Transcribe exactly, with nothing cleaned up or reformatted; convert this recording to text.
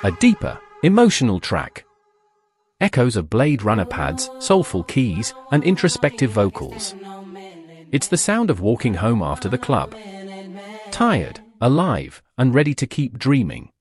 A deeper, emotional track. Echoes of Blade Runner pads, soulful keys, and introspective vocals. It's the sound of walking home after the club. Tired, alive, and ready to keep dreaming.